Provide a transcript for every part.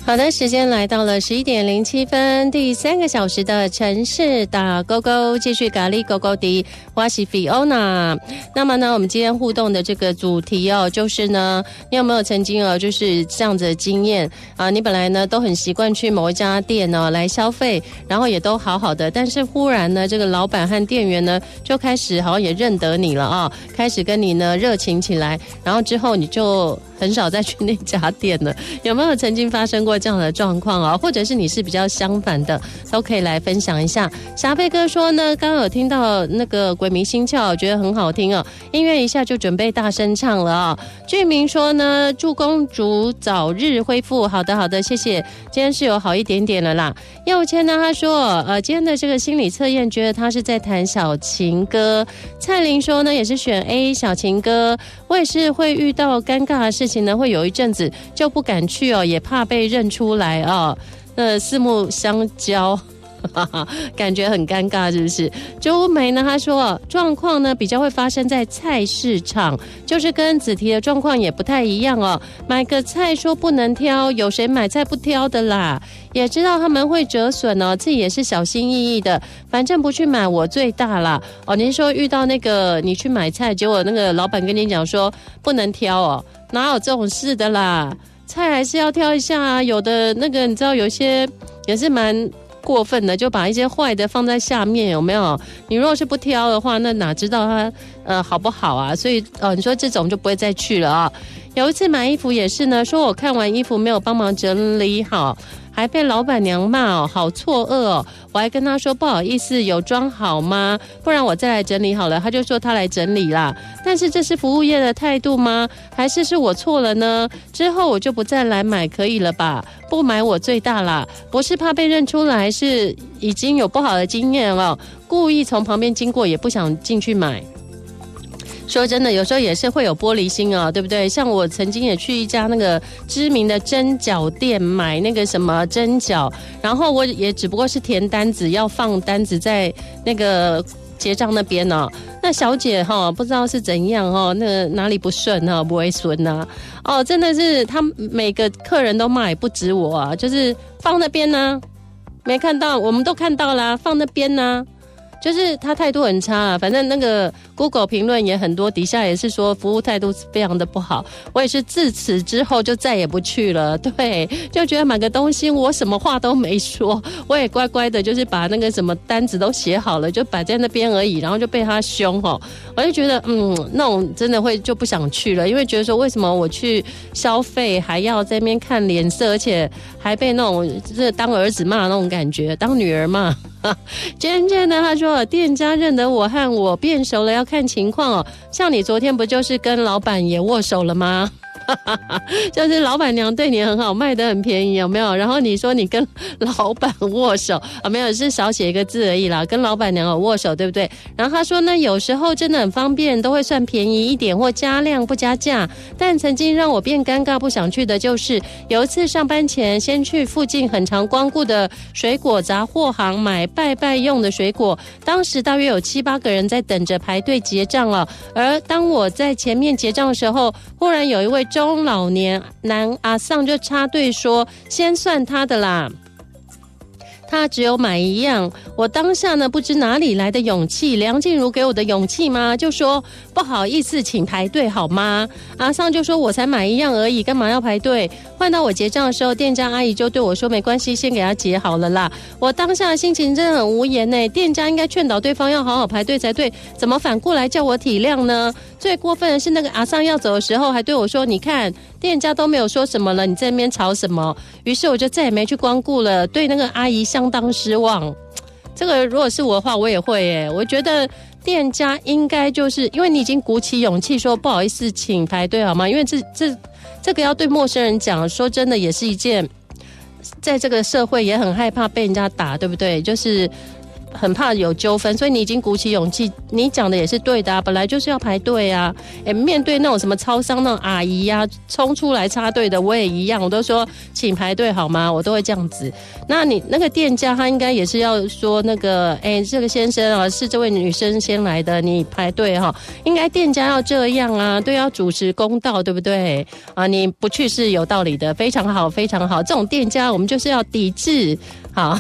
好的，时间来到了11:07，第3个小时的城市打勾勾，继续咖喱勾勾的，我是 Fiona。那么呢，我们今天互动的这个主题哦，就是呢，你有没有曾经就是这样子的经验啊？你本来呢都很习惯去某一家店呢来消费，然后也都好好的，但是忽然呢，这个老板和店员呢就开始好像也认得你了啊，开始跟你呢热情起来，然后之后你就很少再去那家店了。有没有曾经发生过这样的状况啊？或者是你是比较相反的，都可以来分享一下。霞飞哥说呢，刚刚有听到那个鬼迷心窍，觉得很好听哦，音乐一下就准备大声唱了啊。居民说呢，祝公主早日恢复。好的好的，谢谢，今天是有好一点点了啦。右谦呢，他说今天的这个心理测验，觉得他是在弹小情歌。蔡玲说呢，也是选 A 小情歌。我也是会遇到尴尬的事情呢，会有一阵子就不敢去哦，也怕被认出来哦。四目相交，感觉很尴尬，是不是？周梅呢，他说状况呢比较会发生在菜市场，就是跟子提的状况也不太一样哦。买个菜说不能挑，有谁买菜不挑的啦？也知道他们会折损哦，自己也是小心翼翼的，反正不去买我最大啦。哦，您说遇到那个你去买菜，结果那个老板跟你讲说不能挑哦，哪有这种事的啦？菜还是要挑一下啊，有的那个你知道有些也是蛮过分的，就把一些坏的放在下面，有没有？你如果是不挑的话，那哪知道它好不好啊？所以你说这种就不会再去了啊。有一次买衣服也是呢，说我看完衣服没有帮忙整理好，还被老板娘骂哦，好错愕哦。我还跟他说不好意思，有装好吗？不然我再来整理好了。他就说他来整理啦。但是这是服务业的态度吗？还是我错了呢？之后我就不再来买，可以了吧？不买我最大啦，不是怕被认出来，是已经有不好的经验了，故意从旁边经过也不想进去买。说真的，有时候也是会有玻璃心啊，对不对？像我曾经也去一家那个知名的蒸饺店买那个什么蒸饺，然后我也只不过是填单子，要放单子在那个结账那边哦。那小姐不知道是怎样那哪里不顺不会顺啊。真的是他每个客人都骂，也不止我啊，就是放那边呢，没看到，我们都看到啦，放那边呢。就是他态度很差啊，反正那个 Google 评论也很多，底下也是说服务态度非常的不好。我也是自此之后就再也不去了，对，就觉得买个东西我什么话都没说，我也乖乖的，就是把那个什么单子都写好了，就摆在那边而已，然后就被他凶我就觉得那种真的会就不想去了，因为觉得说为什么我去消费还要在那边看脸色，而且还被那种就是当儿子骂那种感觉，当女儿骂。娟娟呢，他说店家认得我和我变熟了要看情况哦，像你昨天不就是跟老板也握手了吗？就是老板娘对你很好，卖得很便宜，有没有？然后你说你跟老板握手没有，是少写一个字而已啦，跟老板娘有握手，对不对？然后他说呢，有时候真的很方便，都会算便宜一点或加量不加价。但曾经让我变尴尬不想去的就是有一次上班前先去附近很常光顾的水果杂货行买拜拜用的水果，当时大约有7、8个人在等着排队结账了。而当我在前面结账的时候，忽然有一位中老年男阿桑就插队说先算他的啦，他只有买一样。我当下呢不知哪里来的勇气，梁静茹给我的勇气吗？就说不好意思请排队好吗？阿桑就说我才买一样而已，干嘛要排队？换到我结账的时候，店家阿姨就对我说没关系，先给他结好了啦。我当下的心情真的很无言耶，店家应该劝导对方要好好排队才对，怎么反过来叫我体谅呢？最过分的是那个阿桑要走的时候还对我说，你看店家都没有说什么了，你在那边吵什么？于是我就再也没去光顾了，对那个阿姨相当失望。这个如果是我的话我也会耶，我觉得店家应该就是因为你已经鼓起勇气说不好意思请排队好吗？因为这个要对陌生人讲，说真的也是一件在这个社会也很害怕被人家打，对不对？就是很怕有纠纷，所以你已经鼓起勇气，你讲的也是对的啊，本来就是要排队啊。面对那种什么超商那种阿姨啊，冲出来插队的，我也一样，我都说请排队好吗？我都会这样子。那你那个店家他应该也是要说那个，这个先生啊，是这位女生先来的，你排队哈，应该店家要这样啊，对，要主持公道，对不对啊？你不去是有道理的，非常好，非常好，这种店家我们就是要抵制，好。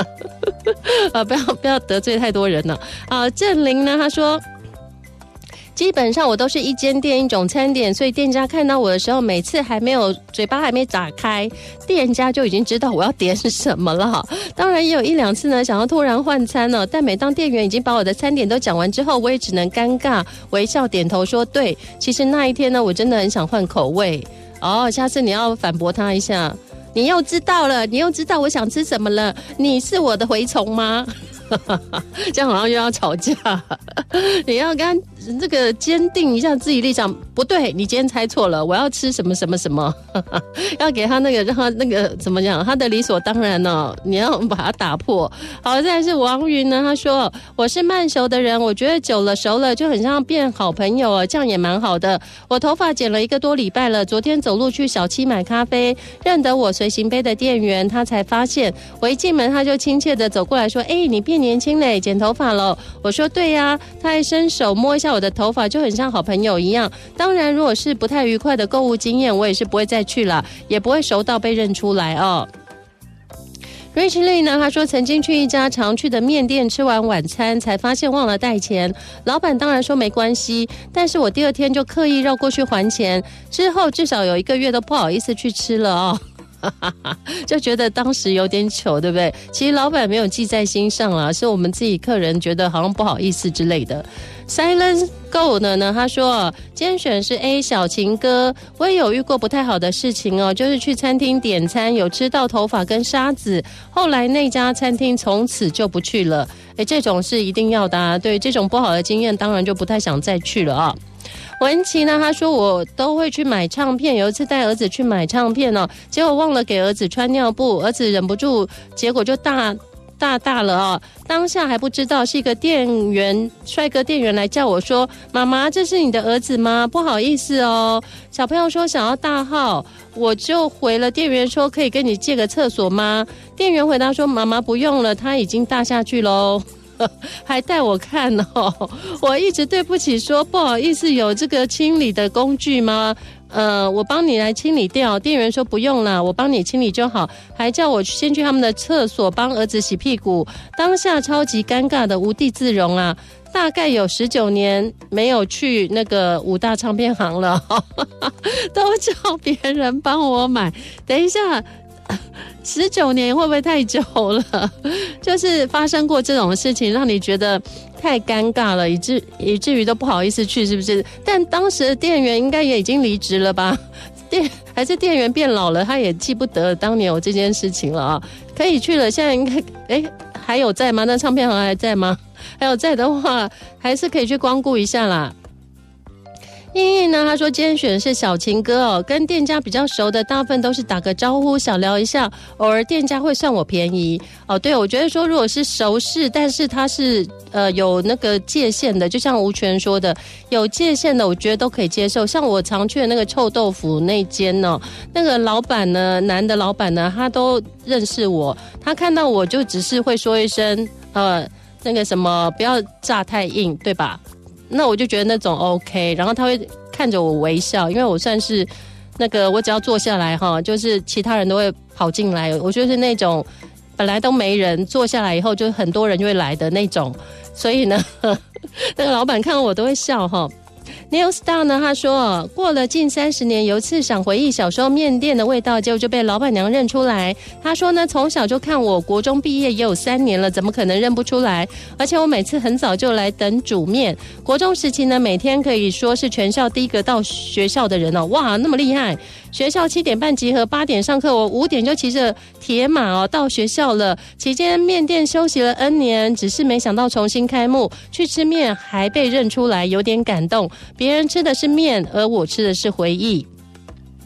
不要得罪太多人了。郑玲呢，他说基本上我都是一间店一种餐点，所以店家看到我的时候，每次嘴巴还没打开，店家就已经知道我要点什么了。当然也有1-2次呢，想要突然换餐了，但每当店员已经把我的餐点都讲完之后，我也只能尴尬微笑点头说对。其实那一天呢，我真的很想换口味。下次你要反驳他一下。你又知道了，你又知道我想吃什么了，你是我的蛔虫吗？这样好像又要吵架。你要跟他这个坚定一下自己立场，不对，你今天猜错了，我要吃什么什么什么。要给他那个，让他那个怎么讲，他的理所当然哦，你要把它打破。好，再来是王云呢，他说我是慢熟的人，我觉得久了熟了就很像变好朋友哦，这样也蛮好的。我头发剪了1个多礼拜了，昨天走路去小七买咖啡，认得我随行杯的店员，他才发现我一进门他就亲切的走过来说，你变年轻嘞，剪头发了。我说对呀，他还伸手摸一下我的头发，就很像好朋友一样。当然如果是不太愉快的购物经验，我也是不会再去了，也不会熟到被认出来哦。Rich Lee 呢，他说曾经去一家常去的面店吃完晚餐，才发现忘了带钱。老板当然说没关系，但是我第2天就刻意绕过去还钱，之后至少有1个月都不好意思去吃了哦。就觉得当时有点糗，对不对？其实老板没有记在心上啦，是我们自己客人觉得好像不好意思之类的。Silence Go 呢，他说今天选是 A 小情歌。我也有遇过不太好的事情哦，就是去餐厅点餐，有吃到头发跟沙子，后来那家餐厅从此就不去了。这种是一定要的啊，对，这种不好的经验当然就不太想再去了啊。文琪呢，他说我都会去买唱片，有一次带儿子去买唱片哦，结果忘了给儿子穿尿布，儿子忍不住，结果就大了哦。当下还不知道是一个帅哥店员来叫我说，妈妈，这是你的儿子吗？不好意思哦。小朋友说想要大号，我就回了店员说可以跟你借个厕所吗？店员回答说妈妈不用了，他已经大下去咯。还带我看哦，我一直对不起说不好意思，有这个清理的工具吗？我帮你来清理掉。店员说不用啦，我帮你清理就好，还叫我先去他们的厕所帮儿子洗屁股。当下超级尴尬的无地自容啊！大概有19年没有去那个5大唱片行了，都叫别人帮我买。等一下。19年会不会太久了？就是发生过这种事情，让你觉得太尴尬了，以至于都不好意思去，是不是？但当时的店员应该也已经离职了吧？还是店员变老了，他也记不得当年有这件事情了啊。可以去了，现在应该还有在吗？那唱片行还在吗？还有在的话，还是可以去光顾一下啦。英英呢，他说今天选的是小情歌哦，跟店家比较熟的大部分都是打个招呼小聊一下，偶尔店家会算我便宜哦。对，我觉得说如果是熟识，但是他是有那个界限的，就像吴权说的，有界限的我觉得都可以接受。像我常去的那个臭豆腐那间哦，那个老板呢，男的老板呢，他都认识我，他看到我就只是会说一声那个什么不要炸太硬，对吧？那我就觉得那种 OK， 然后他会看着我微笑，因为我算是那个我只要坐下来哈，就是其他人都会跑进来，我就是那种本来都没人，坐下来以后就很多人就会来的那种，所以呢那个老板看到我都会笑哈。Neil Star 呢，他说过了近30年，有一次想回忆小时候面店的味道，结果就被老板娘认出来。他说呢，从小就看我，国中毕业也有3年了，怎么可能认不出来？而且我每次很早就来等煮面。国中时期呢，每天可以说是全校第一个到学校的人哦，哇，那么厉害！学校7点半集合，8点上课，我5点就骑着铁马哦到学校了。期间面店休息了 N 年，只是没想到重新开幕，去吃面还被认出来，有点感动。别人吃的是面，而我吃的是回忆。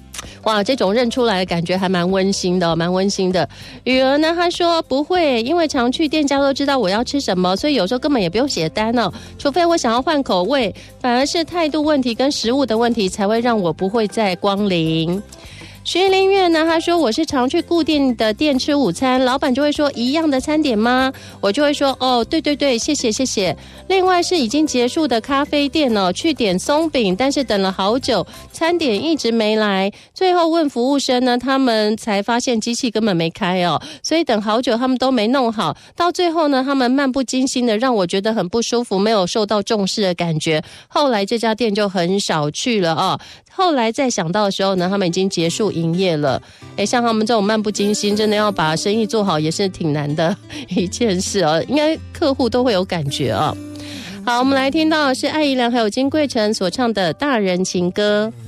哇，这种认出来的感觉还蛮温馨的，蛮温馨的。雨儿呢，她说不会，因为常去店家都知道我要吃什么，所以有时候根本也不用写单哦，除非我想要换口味，反而是态度问题跟食物的问题才会让我不会再光临。徐林月呢，他说我是常去固定的店吃午餐，老板就会说一样的餐点吗？我就会说哦，对对对，谢谢谢谢。另外是已经结束的咖啡店哦，去点松饼，但是等了好久，餐点一直没来，最后问服务生呢，他们才发现机器根本没开哦，所以等好久他们都没弄好，到最后呢，他们漫不经心的让我觉得很不舒服，没有受到重视的感觉。后来这家店就很少去了哦。后来再想到的时候呢，他们已经结束营业了。像他们这种漫不经心，真的要把生意做好也是挺难的一件事哦。应该客户都会有感觉哦。好，我们来听到的是艾怡良还有金贵成所唱的《大人情歌》。